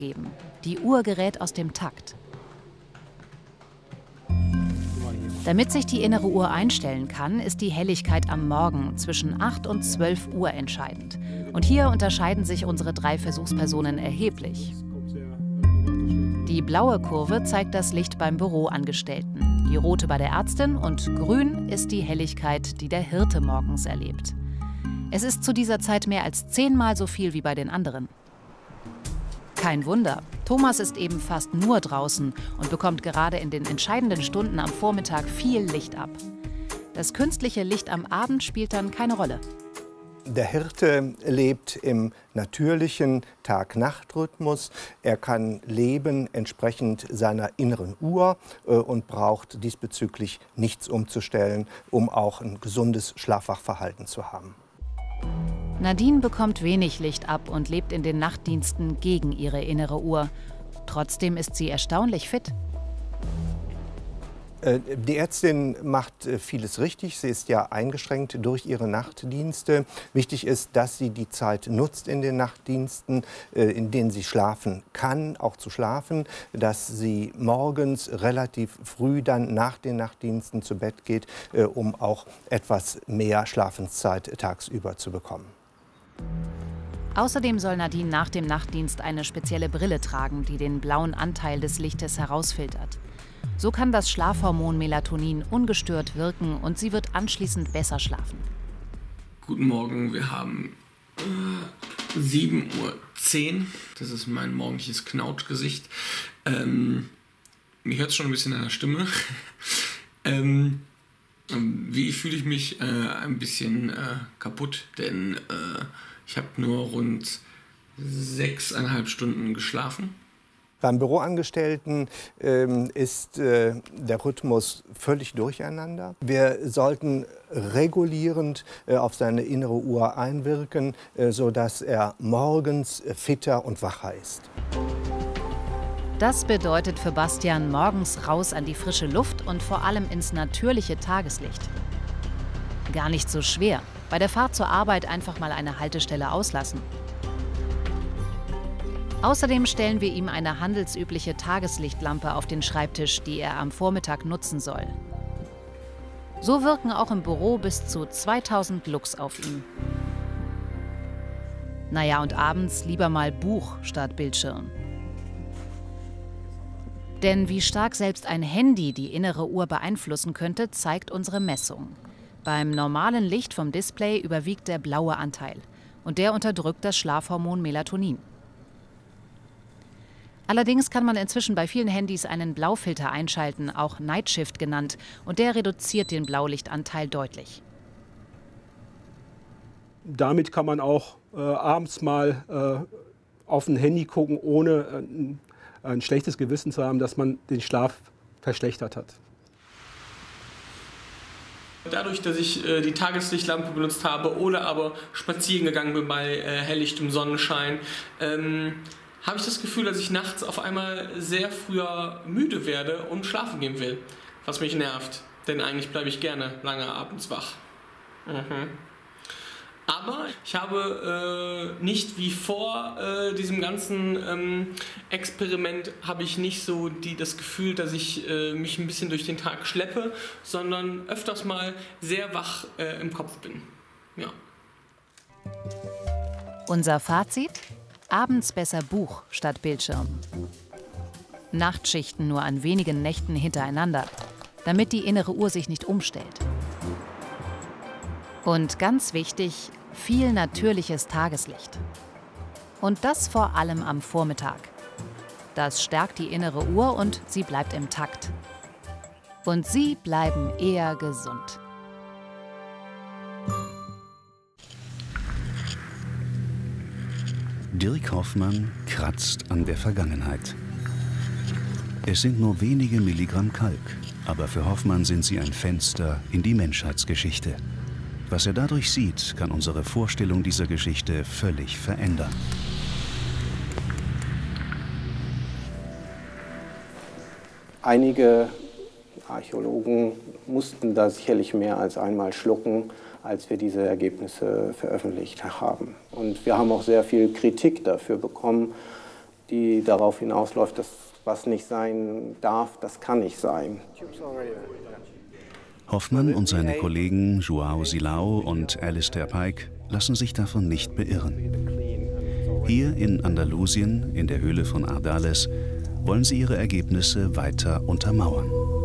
geben. Die Uhr gerät aus dem Takt. Damit sich die innere Uhr einstellen kann, ist die Helligkeit am Morgen zwischen 8 und 12 Uhr entscheidend. Und hier unterscheiden sich unsere 3 Versuchspersonen erheblich. Die blaue Kurve zeigt das Licht beim Büroangestellten, die rote bei der Ärztin und grün ist die Helligkeit, die der Hirte morgens erlebt. Es ist zu dieser Zeit mehr als 10-mal so viel wie bei den anderen. Kein Wunder, Thomas ist eben fast nur draußen und bekommt gerade in den entscheidenden Stunden am Vormittag viel Licht ab. Das künstliche Licht am Abend spielt dann keine Rolle. Der Hirte lebt im natürlichen Tag-Nacht-Rhythmus. Er kann leben entsprechend seiner inneren Uhr und braucht diesbezüglich nichts umzustellen, um auch ein gesundes Schlafwachverhalten zu haben. Nadine bekommt wenig Licht ab und lebt in den Nachtdiensten gegen ihre innere Uhr. Trotzdem ist sie erstaunlich fit. Die Ärztin macht vieles richtig. Sie ist ja eingeschränkt durch ihre Nachtdienste. Wichtig ist, dass sie die Zeit nutzt in den Nachtdiensten, in denen sie schlafen kann, auch zu schlafen. Dass sie morgens relativ früh dann nach den Nachtdiensten zu Bett geht, um auch etwas mehr Schlafenszeit tagsüber zu bekommen. Außerdem soll Nadine nach dem Nachtdienst eine spezielle Brille tragen, die den blauen Anteil des Lichtes herausfiltert. So kann das Schlafhormon Melatonin ungestört wirken und sie wird anschließend besser schlafen. Guten Morgen, wir haben 7:10 Uhr. Das ist mein morgendliches Knautschgesicht. Mich hört es schon ein bisschen an der Stimme. Wie fühle ich mich? Ein bisschen kaputt, denn ich habe nur rund 6,5 Stunden geschlafen. Beim Büroangestellten ist der Rhythmus völlig durcheinander. Wir sollten regulierend auf seine innere Uhr einwirken, sodass er morgens fitter und wacher ist. Das bedeutet für Bastian morgens raus an die frische Luft und vor allem ins natürliche Tageslicht. Gar nicht so schwer. Bei der Fahrt zur Arbeit einfach mal eine Haltestelle auslassen. Außerdem stellen wir ihm eine handelsübliche Tageslichtlampe auf den Schreibtisch, die er am Vormittag nutzen soll. So wirken auch im Büro bis zu 2000 Lux auf ihn. Naja, und abends lieber mal Buch statt Bildschirm. Denn wie stark selbst ein Handy die innere Uhr beeinflussen könnte, zeigt unsere Messung. Beim normalen Licht vom Display überwiegt der blaue Anteil und der unterdrückt das Schlafhormon Melatonin. Allerdings kann man inzwischen bei vielen Handys einen Blaufilter einschalten, auch Night Shift genannt, und der reduziert den Blaulichtanteil deutlich. Damit kann man auch abends mal auf ein Handy gucken, ohne ein schlechtes Gewissen zu haben, dass man den Schlaf verschlechtert hat. Dadurch, dass ich die Tageslichtlampe benutzt habe oder aber spazieren gegangen bin bei helllichtem Sonnenschein, habe ich das Gefühl, dass ich nachts auf einmal sehr früher müde werde und schlafen gehen will. Was mich nervt, denn eigentlich bleibe ich gerne lange abends wach. Aber ich habe nicht wie vor diesem ganzen Experiment habe ich nicht so das Gefühl, dass ich mich ein bisschen durch den Tag schleppe, sondern öfters mal sehr wach im Kopf bin. Ja. Unser Fazit? Abends besser Buch statt Bildschirm. Nachtschichten nur an wenigen Nächten hintereinander, damit die innere Uhr sich nicht umstellt. Und ganz wichtig, viel natürliches Tageslicht. Und das vor allem am Vormittag. Das stärkt die innere Uhr und sie bleibt im Takt. Und Sie bleiben eher gesund. Dirk Hoffmann kratzt an der Vergangenheit. Es sind nur wenige Milligramm Kalk, aber für Hoffmann sind sie ein Fenster in die Menschheitsgeschichte. Was er dadurch sieht, kann unsere Vorstellung dieser Geschichte völlig verändern. Einige Archäologen mussten da sicherlich mehr als einmal schlucken, als wir diese Ergebnisse veröffentlicht haben. Und wir haben auch sehr viel Kritik dafür bekommen. die darauf hinausläuft, dass was nicht sein darf, das kann nicht sein. Hoffmann und seine Kollegen João Silao und Alistair Pike lassen sich davon nicht beirren. Hier in Andalusien, in der Höhle von Ardales, wollen sie ihre Ergebnisse weiter untermauern.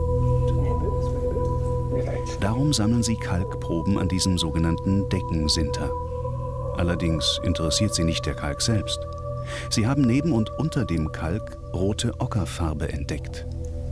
Darum sammeln sie Kalkproben an diesem sogenannten Deckensinter. Allerdings interessiert sie nicht der Kalk selbst. Sie haben neben und unter dem Kalk rote Ockerfarbe entdeckt.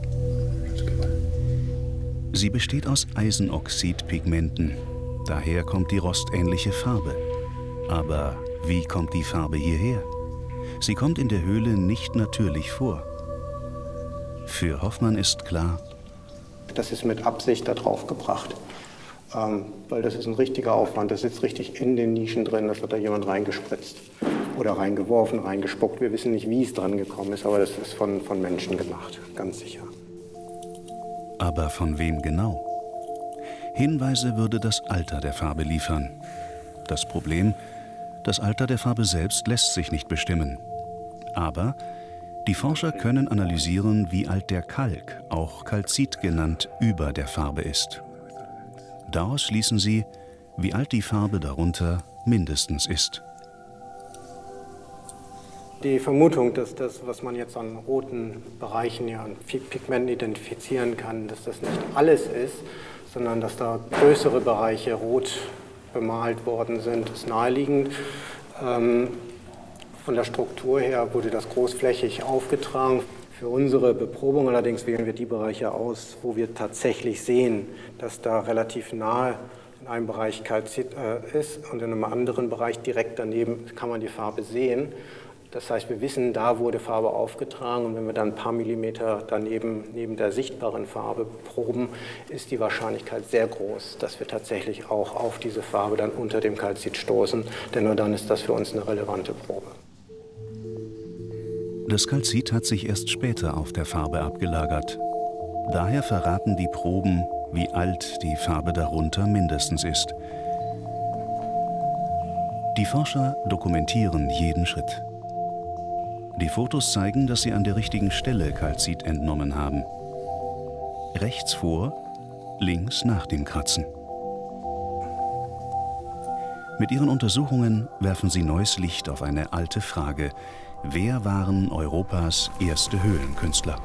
Sie besteht aus Eisenoxidpigmenten. Daher kommt die rostähnliche Farbe. Aber wie kommt die Farbe hierher? Sie kommt in der Höhle nicht natürlich vor. Für Hoffmann ist klar: Das ist mit Absicht da drauf gebracht. Weil das ist ein richtiger Aufwand. Das sitzt richtig in den Nischen drin. Das hat da jemand reingespritzt oder reingeworfen, reingespuckt. Wir wissen nicht, wie es dran gekommen ist, aber das ist von Menschen gemacht, ganz sicher. Aber von wem genau? Hinweise würde das Alter der Farbe liefern. Das Problem: Das Alter der Farbe selbst lässt sich nicht bestimmen. Aber die Forscher können analysieren, wie alt der Kalk, auch Calcit genannt, über der Farbe ist. Daraus schließen sie, wie alt die Farbe darunter mindestens ist. Die Vermutung, dass das, was man jetzt an roten Bereichen ja an Pigmenten identifizieren kann, dass das nicht alles ist, sondern dass da größere Bereiche rot bemalt worden sind, ist naheliegend. Von der Struktur her wurde das großflächig aufgetragen. Für unsere Beprobung allerdings wählen wir die Bereiche aus, wo wir tatsächlich sehen, dass da relativ nahe in einem Bereich Calcit ist und in einem anderen Bereich direkt daneben kann man die Farbe sehen. Das heißt, wir wissen, da wurde Farbe aufgetragen, und wenn wir dann ein paar Millimeter daneben, neben der sichtbaren Farbe proben, ist die Wahrscheinlichkeit sehr groß, dass wir tatsächlich auch auf diese Farbe dann unter dem Calcit stoßen, denn nur dann ist das für uns eine relevante Probe. Das Calcit hat sich erst später auf der Farbe abgelagert. Daher verraten die Proben, wie alt die Farbe darunter mindestens ist. Die Forscher dokumentieren jeden Schritt. Die Fotos zeigen, dass sie an der richtigen Stelle Calcit entnommen haben. Rechts vor, links nach dem Kratzen. Mit ihren Untersuchungen werfen sie neues Licht auf eine alte Frage: Wer waren Europas erste Höhlenkünstler?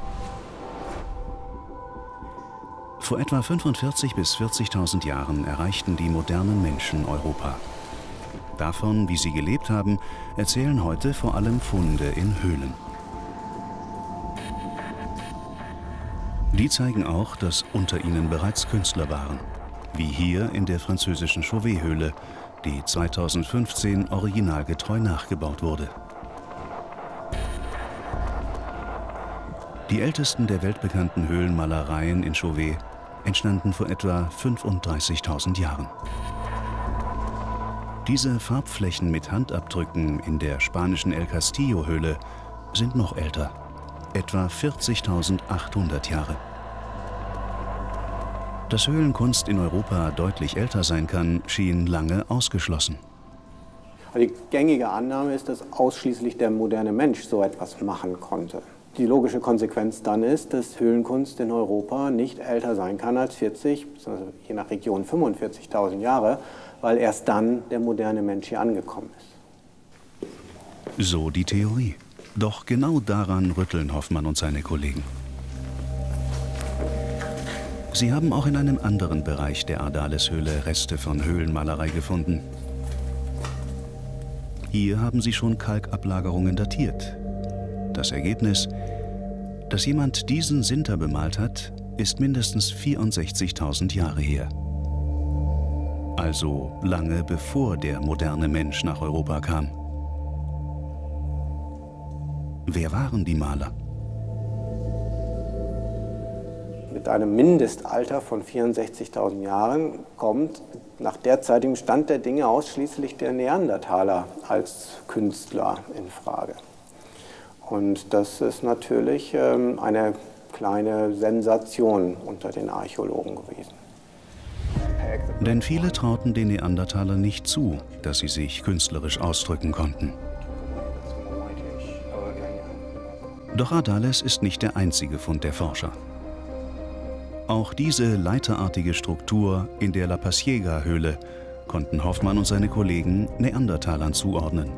Vor etwa 45.000 bis 40.000 Jahren erreichten die modernen Menschen Europa. Davon, wie sie gelebt haben, erzählen heute vor allem Funde in Höhlen. Die zeigen auch, dass unter ihnen bereits Künstler waren, wie hier in der französischen Chauvet-Höhle, die 2015 originalgetreu nachgebaut wurde. Die ältesten der weltbekannten Höhlenmalereien in Chauvet entstanden vor etwa 35.000 Jahren. Diese Farbflächen mit Handabdrücken in der spanischen El Castillo-Höhle sind noch älter, etwa 40.800 Jahre. Dass Höhlenkunst in Europa deutlich älter sein kann, schien lange ausgeschlossen. Die gängige Annahme ist, dass ausschließlich der moderne Mensch so etwas machen konnte. Die logische Konsequenz dann ist, dass Höhlenkunst in Europa nicht älter sein kann als 40, beziehungsweise je nach Region 45.000 Jahre, weil erst dann der moderne Mensch hier angekommen ist. So die Theorie. Doch genau daran rütteln Hoffmann und seine Kollegen. Sie haben auch in einem anderen Bereich der Ardales-Höhle Reste von Höhlenmalerei gefunden. Hier haben sie schon Kalkablagerungen datiert. Das Ergebnis: Dass jemand diesen Sinter bemalt hat, ist mindestens 64.000 Jahre her. Also lange bevor der moderne Mensch nach Europa kam. Wer waren die Maler? Mit einem Mindestalter von 64.000 Jahren kommt nach derzeitigem Stand der Dinge ausschließlich der Neandertaler als Künstler in Frage. Und das ist natürlich eine kleine Sensation unter den Archäologen gewesen. Denn viele trauten den Neandertalern nicht zu, dass sie sich künstlerisch ausdrücken konnten. Doch Ardales ist nicht der einzige Fund der Forscher. Auch diese leiterartige Struktur in der La Pasiega-Höhle konnten Hoffmann und seine Kollegen Neandertalern zuordnen.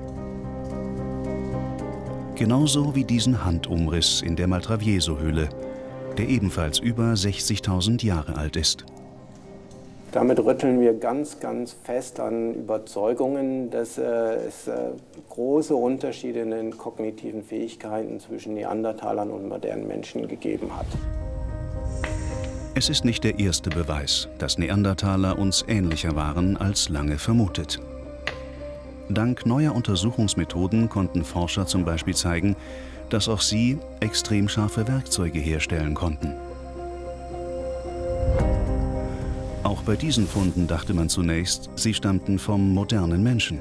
Genauso wie diesen Handumriss in der Maltravieso-Höhle, der ebenfalls über 60.000 Jahre alt ist. Damit rütteln wir ganz, ganz fest an Überzeugungen, dass es große Unterschiede in den kognitiven Fähigkeiten zwischen Neandertalern und modernen Menschen gegeben hat. Es ist nicht der erste Beweis, dass Neandertaler uns ähnlicher waren als lange vermutet. Dank neuer Untersuchungsmethoden konnten Forscher zum Beispiel zeigen, dass auch sie extrem scharfe Werkzeuge herstellen konnten. Auch bei diesen Funden dachte man zunächst, sie stammten vom modernen Menschen.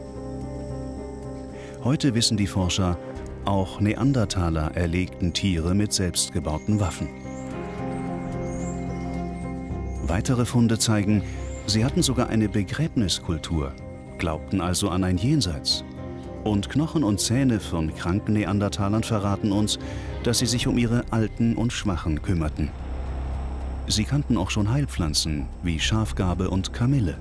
Heute wissen die Forscher, auch Neandertaler erlegten Tiere mit selbstgebauten Waffen. Weitere Funde zeigen, sie hatten sogar eine Begräbniskultur, glaubten also an ein Jenseits. Und Knochen und Zähne von kranken Neandertalern verraten uns, dass sie sich um ihre Alten und Schwachen kümmerten. Sie kannten auch schon Heilpflanzen wie Schafgarbe und Kamille.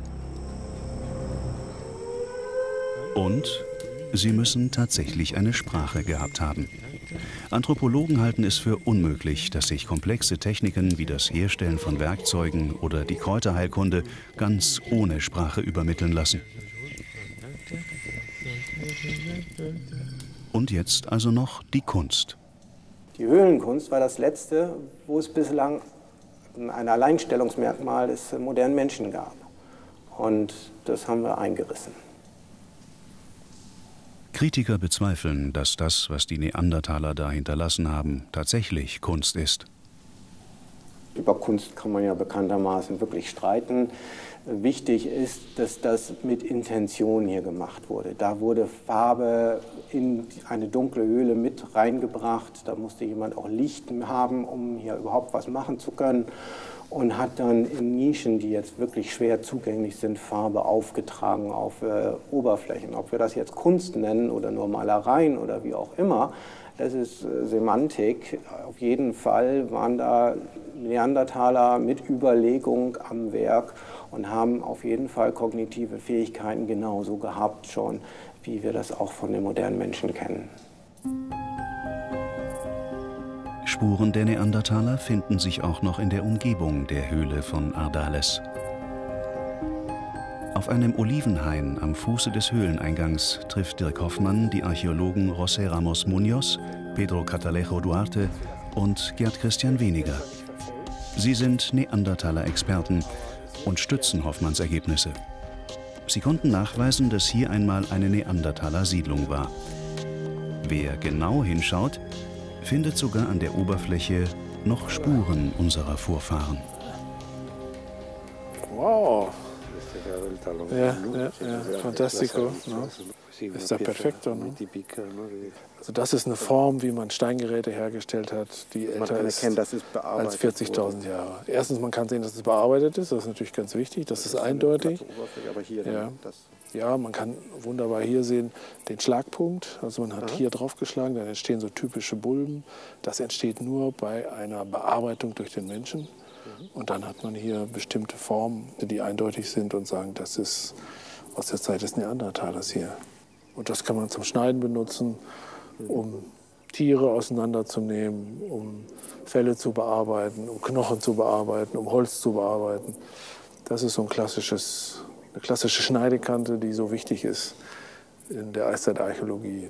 Und sie müssen tatsächlich eine Sprache gehabt haben. Anthropologen halten es für unmöglich, dass sich komplexe Techniken wie das Herstellen von Werkzeugen oder die Kräuterheilkunde ganz ohne Sprache übermitteln lassen. Und jetzt also noch die Kunst. Die Höhlenkunst war das Letzte, wo es bislang ein Alleinstellungsmerkmal des modernen Menschen gab. Und das haben wir eingerissen. Kritiker bezweifeln, dass das, was die Neandertaler da hinterlassen haben, tatsächlich Kunst ist. Über Kunst kann man ja bekanntermaßen wirklich streiten. Wichtig ist, dass das mit Intention hier gemacht wurde. Da wurde Farbe in eine dunkle Höhle mit reingebracht. Da musste jemand auch Licht haben, um hier überhaupt was machen zu können. Und hat dann in Nischen, die jetzt wirklich schwer zugänglich sind, Farbe aufgetragen auf Oberflächen. Ob wir das jetzt Kunst nennen oder nur Malereien oder wie auch immer, das ist Semantik. Auf jeden Fall waren da Neandertaler mit Überlegung am Werk und haben auf jeden Fall kognitive Fähigkeiten genauso gehabt schon, wie wir das auch von den modernen Menschen kennen. Spuren der Neandertaler finden sich auch noch in der Umgebung der Höhle von Ardales. Auf einem Olivenhain am Fuße des Höhleneingangs trifft Dirk Hoffmann die Archäologen José Ramos Muñoz, Pedro Catalejo Duarte und Gerd Christian Weniger. Sie sind Neandertaler-Experten und stützen Hoffmanns Ergebnisse. Sie konnten nachweisen, dass hier einmal eine Neandertaler-Siedlung war. Wer genau hinschaut, findet sogar an der Oberfläche noch Spuren unserer Vorfahren. Wow! Ja, fantastico. No? Ist da perfekto. No? Also das ist eine Form, wie man Steingeräte hergestellt hat, die älter ist als 40.000 Jahre. Erstens, man kann sehen, dass es bearbeitet ist. Das ist natürlich ganz wichtig. Das ist eindeutig. Ja, man kann wunderbar hier sehen den Schlagpunkt. Also man hat hier drauf geschlagen, dann entstehen so typische Bulben. Das entsteht nur bei einer Bearbeitung durch den Menschen. Und dann hat man hier bestimmte Formen, die eindeutig sind und sagen, das ist aus der Zeit des Neandertalers hier. Und das kann man zum Schneiden benutzen, um Tiere auseinanderzunehmen, um Felle zu bearbeiten, um Knochen zu bearbeiten, um Holz zu bearbeiten. Das ist so eine klassische Schneidekante, die so wichtig ist in der Eiszeitarchäologie.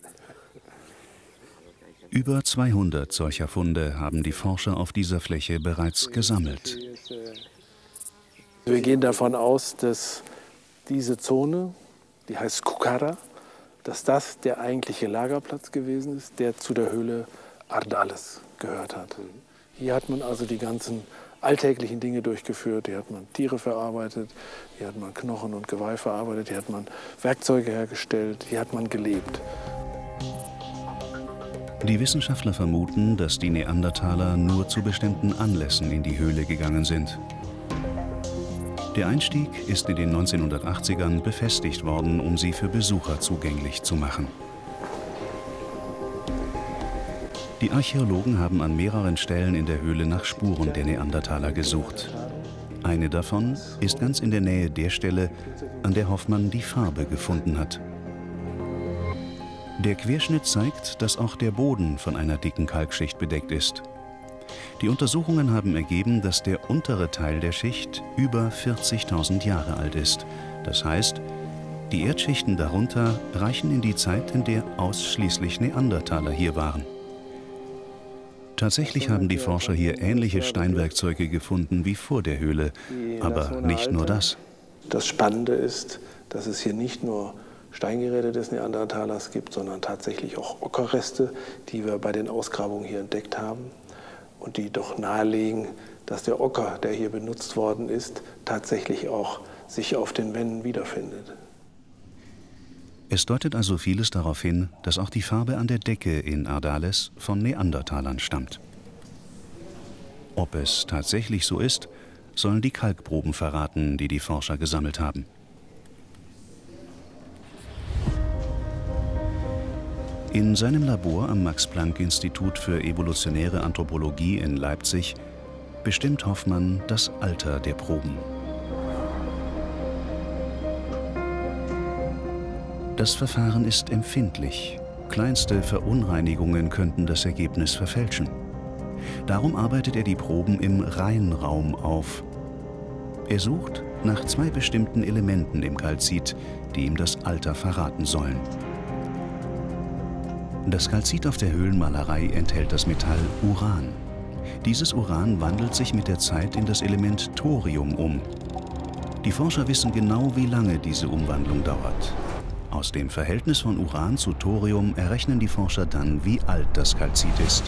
Über 200 solcher Funde haben die Forscher auf dieser Fläche bereits gesammelt. Wir gehen davon aus, dass diese Zone, die heißt Kukara, dass das der eigentliche Lagerplatz gewesen ist, der zu der Höhle Ardales gehört hat. Hier hat man also die ganzen alltäglichen Dinge durchgeführt. Hier hat man Tiere verarbeitet, hier hat man Knochen und Geweih verarbeitet, hier hat man Werkzeuge hergestellt, hier hat man gelebt. Die Wissenschaftler vermuten, dass die Neandertaler nur zu bestimmten Anlässen in die Höhle gegangen sind. Der Einstieg ist in den 1980ern befestigt worden, um sie für Besucher zugänglich zu machen. Die Archäologen haben an mehreren Stellen in der Höhle nach Spuren der Neandertaler gesucht. Eine davon ist ganz in der Nähe der Stelle, an der Hoffmann die Farbe gefunden hat. Der Querschnitt zeigt, dass auch der Boden von einer dicken Kalkschicht bedeckt ist. Die Untersuchungen haben ergeben, dass der untere Teil der Schicht über 40.000 Jahre alt ist. Das heißt, die Erdschichten darunter reichen in die Zeit, in der ausschließlich Neandertaler hier waren. Tatsächlich haben die Forscher hier ähnliche Steinwerkzeuge gefunden wie vor der Höhle, aber nicht nur das. Das Spannende ist, dass es hier nicht nur Steingeräte des Neandertalers gibt, sondern tatsächlich auch Ockerreste, die wir bei den Ausgrabungen hier entdeckt haben und die doch nahelegen, dass der Ocker, der hier benutzt worden ist, tatsächlich auch sich auf den Wänden wiederfindet. Es deutet also vieles darauf hin, dass auch die Farbe an der Decke in Ardales von Neandertalern stammt. Ob es tatsächlich so ist, sollen die Kalkproben verraten, die die Forscher gesammelt haben. In seinem Labor am Max-Planck-Institut für evolutionäre Anthropologie in Leipzig bestimmt Hoffmann das Alter der Proben. Das Verfahren ist empfindlich. Kleinste Verunreinigungen könnten das Ergebnis verfälschen. Darum arbeitet er die Proben im Reinraum auf. Er sucht nach zwei bestimmten Elementen im Kalzit, die ihm das Alter verraten sollen. Das Kalzit auf der Höhlenmalerei enthält das Metall Uran. Dieses Uran wandelt sich mit der Zeit in das Element Thorium um. Die Forscher wissen genau, wie lange diese Umwandlung dauert. Aus dem Verhältnis von Uran zu Thorium errechnen die Forscher dann, wie alt das Kalzit ist.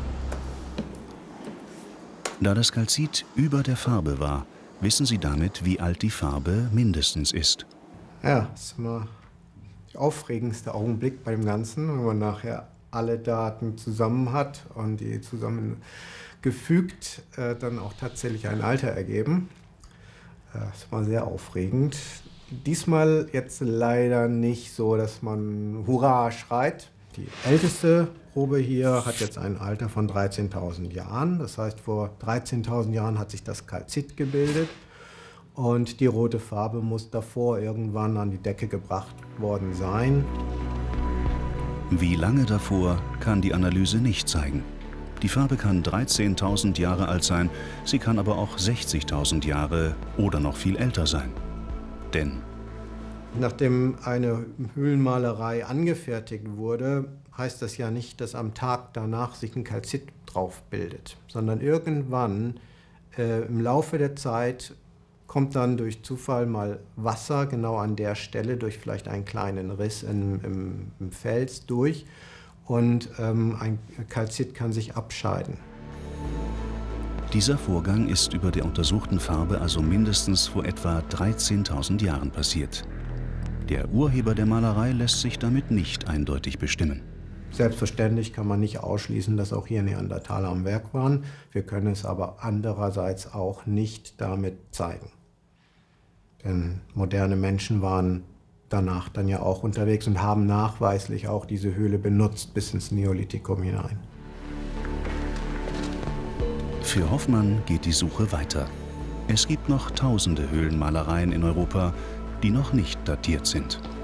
Da das Kalzit über der Farbe war, wissen sie damit, wie alt die Farbe mindestens ist. Ja, das ist immer der aufregendste Augenblick bei dem Ganzen, wenn man nachher alle Daten zusammen hat und die zusammengefügt dann auch tatsächlich ein Alter ergeben. Das war sehr aufregend. Diesmal jetzt leider nicht so, dass man Hurra schreit. Die älteste Probe hier hat jetzt ein Alter von 13.000 Jahren. Das heißt, vor 13.000 Jahren hat sich das Kalzit gebildet und die rote Farbe muss davor irgendwann an die Decke gebracht worden sein. Wie lange davor, kann die Analyse nicht zeigen. Die Farbe kann 13.000 Jahre alt sein, sie kann aber auch 60.000 Jahre oder noch viel älter sein. Denn nachdem eine Höhlenmalerei angefertigt wurde, heißt das ja nicht, dass am Tag danach sich ein Kalzit drauf bildet, sondern irgendwann im Laufe der Zeit kommt dann durch Zufall mal Wasser genau an der Stelle durch vielleicht einen kleinen Riss im Fels durch und ein Kalzit kann sich abscheiden. Dieser Vorgang ist über der untersuchten Farbe also mindestens vor etwa 13.000 Jahren passiert. Der Urheber der Malerei lässt sich damit nicht eindeutig bestimmen. Selbstverständlich kann man nicht ausschließen, dass auch hier Neandertaler am Werk waren. Wir können es aber andererseits auch nicht damit zeigen. Denn moderne Menschen waren danach dann ja auch unterwegs und haben nachweislich auch diese Höhle benutzt bis ins Neolithikum hinein. Für Hoffmann geht die Suche weiter. Es gibt noch tausende Höhlenmalereien in Europa, die noch nicht datiert sind.